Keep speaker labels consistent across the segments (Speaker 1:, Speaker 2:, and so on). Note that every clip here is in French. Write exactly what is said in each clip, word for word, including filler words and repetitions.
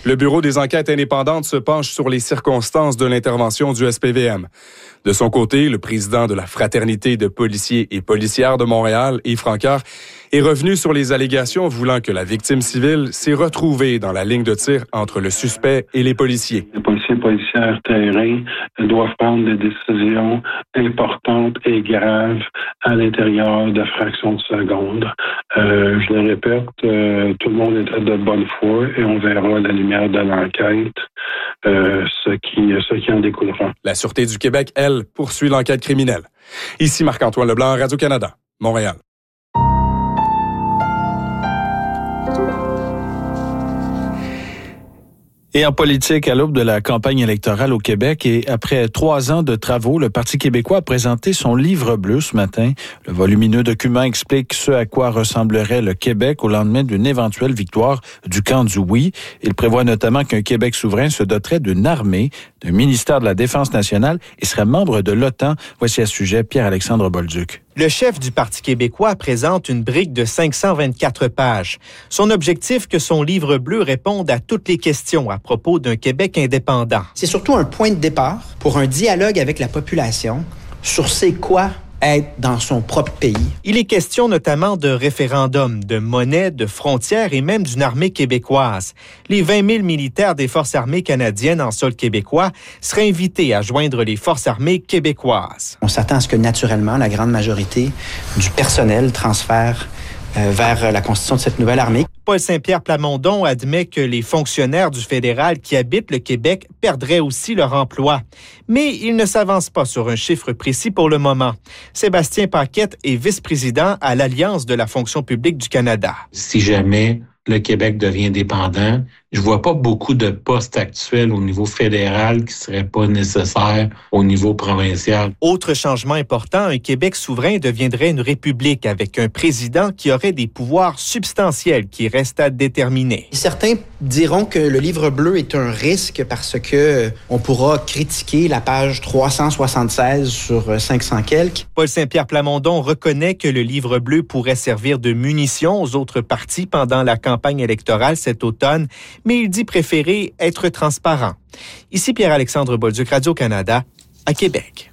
Speaker 1: Le Bureau des enquêtes indépendantes se penche sur les circonstances de l'intervention du S P V M. De son côté, le président de la Fraternité de policiers et policières de Montréal, Yves Francoeur, est revenu sur les allégations voulant que la victime civile s'est retrouvée dans la ligne de tir entre le suspect et les policiers.
Speaker 2: Les policiers et policières terrain doivent prendre des décisions importantes et graves à l'intérieur de fractions de secondes. Euh, je le répète, euh, tout le monde était de bonne foi et on verra à la lumière de l'enquête euh, ce qui, ce qui en découlera.
Speaker 1: La Sûreté du Québec, elle, poursuit l'enquête criminelle. Ici Marc-Antoine Leblanc, Radio-Canada, Montréal.
Speaker 3: Et en politique, à l'aube de la campagne électorale au Québec et après trois ans de travaux, le Parti québécois a présenté son livre bleu ce matin. Le volumineux document explique ce à quoi ressemblerait le Québec au lendemain d'une éventuelle victoire du camp du oui. Il prévoit notamment qu'un Québec souverain se doterait d'une armée, d'un ministère de la Défense nationale et serait membre de l'OTAN. Voici à ce sujet Pierre-Alexandre Bolduc.
Speaker 4: Le chef du Parti québécois présente une brique de cinq cent vingt-quatre pages. Son objectif, que son livre bleu réponde à toutes les questions à propos d'un Québec indépendant.
Speaker 5: C'est surtout un point de départ pour un dialogue avec la population sur c'est quoi être dans son propre pays.
Speaker 4: Il est question notamment de référendum, de monnaie, de frontières et même d'une armée québécoise. Les vingt mille militaires des Forces armées canadiennes en sol québécois seraient invités à joindre les Forces armées québécoises.
Speaker 5: On s'attend à ce que naturellement la grande majorité du personnel transfère euh, vers la constitution de cette nouvelle armée.
Speaker 4: Paul Saint-Pierre Plamondon admet que les fonctionnaires du fédéral qui habitent le Québec perdraient aussi leur emploi. Mais il ne s'avance pas sur un chiffre précis pour le moment. Sébastien Paquette est vice-président à l'Alliance de la fonction publique du Canada.
Speaker 6: Si jamais le Québec devient dépendant, je vois pas beaucoup de postes actuels au niveau fédéral qui seraient pas nécessaires au niveau provincial.
Speaker 4: Autre changement important, un Québec souverain deviendrait une république avec un président qui aurait des pouvoirs substantiels qui restent à déterminer.
Speaker 5: Certains diront que le livre bleu est un risque parce que on pourra critiquer la page trois cent soixante-seize sur cinq cents quelques.
Speaker 4: Paul Saint-Pierre Plamondon reconnaît que le livre bleu pourrait servir de munition aux autres partis pendant la campagne électorale cet automne, mais il dit préférer être transparent. Ici Pierre-Alexandre Bolduc, Radio-Canada, à Québec.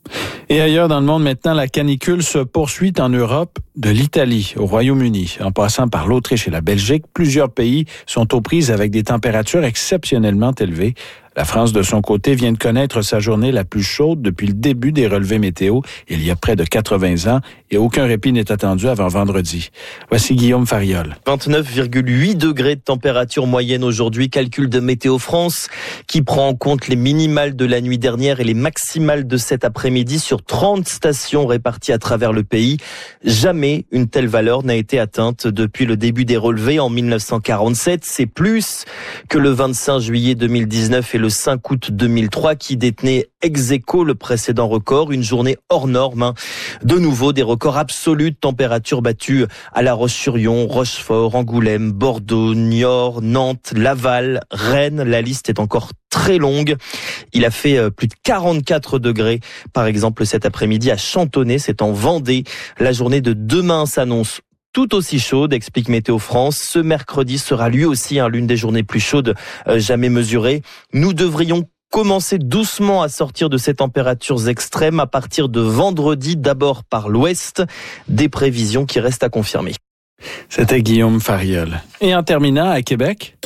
Speaker 3: Et ailleurs dans le monde maintenant, la canicule se poursuit en Europe, de l'Italie au Royaume-Uni, en passant par l'Autriche et la Belgique. Plusieurs pays sont aux prises avec des températures exceptionnellement élevées. La France, de son côté, vient de connaître sa journée la plus chaude depuis le début des relevés météo, il y a près de quatre-vingts ans, et aucun répit n'est attendu avant vendredi. Voici Guillaume Fariol.
Speaker 7: vingt-neuf virgule huit degrés de température moyenne aujourd'hui, calcul de Météo France, qui prend en compte les minimales de la nuit dernière et les maximales de cet après-midi sur trente stations réparties à travers le pays. Jamais une telle valeur n'a été atteinte depuis le début des relevés en mille neuf cent quarante-sept. C'est plus que le vingt-cinq juillet deux mille dix-neuf et le cinq août deux mille trois qui détenait ex aequo le précédent record, une journée hors norme. Hein. De nouveau, des records absolus de température battus à La Roche-sur-Yon, Rochefort, Angoulême, Bordeaux, Niort, Nantes, Laval, Rennes. La liste est encore très longue. Il a fait plus de quarante-quatre degrés, par exemple, cet après-midi à Chantonnay, c'est en Vendée. La journée de demain s'annonce tout aussi chaude, explique Météo France. Ce mercredi sera lui aussi hein, l'une des journées plus chaudes euh, jamais mesurées. Nous devrions commencer doucement à sortir de ces températures extrêmes à partir de vendredi, d'abord par l'ouest. Des prévisions qui restent à confirmer.
Speaker 3: C'était Guillaume Fariol. Et en terminant, à Québec...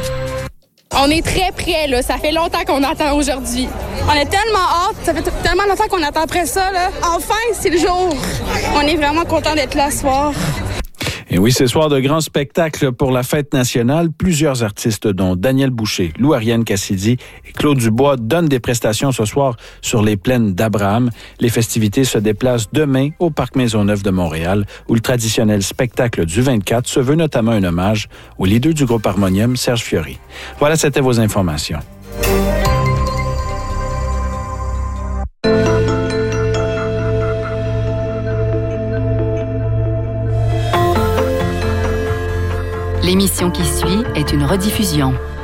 Speaker 8: On est très près, là. Ça fait longtemps qu'on attend aujourd'hui. On est tellement hâte. Ça fait t- tellement longtemps qu'on attend après ça, là. Enfin, c'est le jour. On est vraiment content d'être là ce soir.
Speaker 3: Et oui, c'est soir de grands spectacles pour la fête nationale. Plusieurs artistes, dont Daniel Boucher, Lou-Ariane Cassidy et Claude Dubois, donnent des prestations ce soir sur les plaines d'Abraham. Les festivités se déplacent demain au Parc Maisonneuve de Montréal, où le traditionnel spectacle du vingt-quatre se veut notamment un hommage au leader du groupe Harmonium, Serge Fiori. Voilà, c'était vos informations.
Speaker 9: L'émission qui suit est une rediffusion.